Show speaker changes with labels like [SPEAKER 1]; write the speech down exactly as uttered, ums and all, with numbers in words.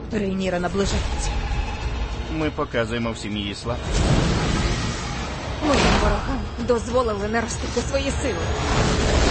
[SPEAKER 1] Рейніра наближається.
[SPEAKER 2] Ми показуємо всім її слабкість.
[SPEAKER 1] Моїм ворогам дозволили наростити свої сили.